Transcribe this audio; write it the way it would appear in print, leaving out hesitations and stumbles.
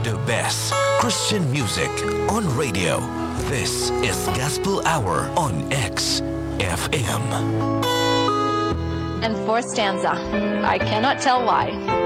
The best Christian music on radio. This is Gospel Hour on XFM. And fourth stanza. I cannot tell why.